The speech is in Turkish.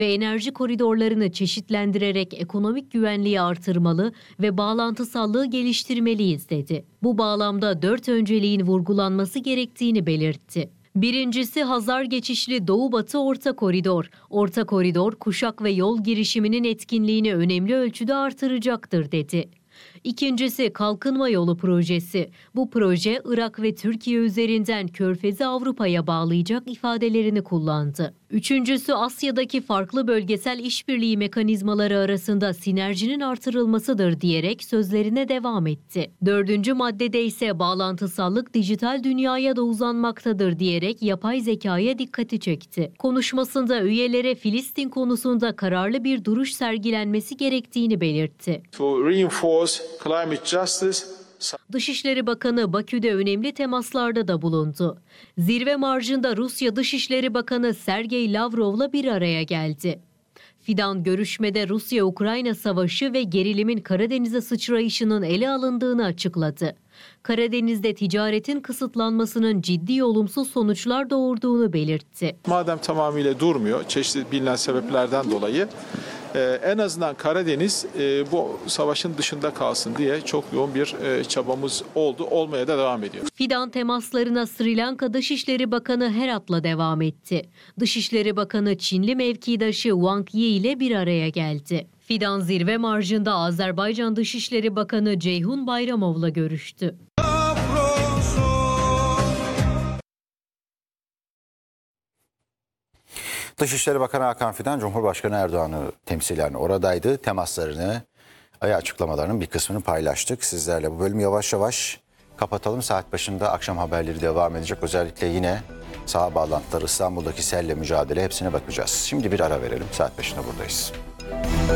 ve enerji koridorlarını çeşitlendirerek ekonomik güvenliği artırmalı ve bağlantısallığı geliştirmeliyiz dedi. Bu bağlamda 4 önceliğin vurgulanması gerektiğini belirtti. Birincisi Hazar geçişli Doğu-Batı Orta Koridor. Orta Koridor, kuşak ve yol girişiminin etkinliğini önemli ölçüde artıracaktır dedi. İkincisi Kalkınma Yolu projesi. Bu proje Irak ve Türkiye üzerinden Körfez'i Avrupa'ya bağlayacak ifadelerini kullandı. Üçüncüsü Asya'daki farklı bölgesel işbirliği mekanizmaları arasında sinerjinin artırılmasıdır diyerek sözlerine devam etti. Dördüncü maddede ise bağlantısallık dijital dünyaya da uzanmaktadır diyerek yapay zekaya dikkati çekti. Konuşmasında üyelere Filistin konusunda kararlı bir duruş sergilenmesi gerektiğini belirtti. Dışişleri Bakanı Bakü'de önemli temaslarda da bulundu. Zirve marjında Rusya Dışişleri Bakanı Sergey Lavrov'la bir araya geldi. Fidan görüşmede Rusya-Ukrayna savaşı ve gerilimin Karadeniz'e sıçrayışının ele alındığını açıkladı. Karadeniz'de ticaretin kısıtlanmasının ciddi olumsuz sonuçlar doğurduğunu belirtti. Madem tamamıyla durmuyor, çeşitli bilinen sebeplerden dolayı en azından Karadeniz bu savaşın dışında kalsın diye çok yoğun bir çabamız oldu, olmaya da devam ediyor. Fidan temaslarına Sri Lanka Dışişleri Bakanı Herat'la devam etti. Dışişleri Bakanı Çinli mevkidaşı Wang Yi ile bir araya geldi. Fidan zirve marjında Azerbaycan Dışişleri Bakanı Ceyhun Bayramov'la görüştü. Dışişleri Bakanı Hakan Fidan, Cumhurbaşkanı Erdoğan'ı temsilen oradaydı. Temaslarını, açıklamalarının bir kısmını paylaştık sizlerle. Bu bölümü yavaş yavaş kapatalım. Saat başında akşam haberleri devam edecek. Özellikle yine saha bağlantıları, İstanbul'daki selle mücadele, hepsine bakacağız. Şimdi bir ara verelim. Saat başında buradayız.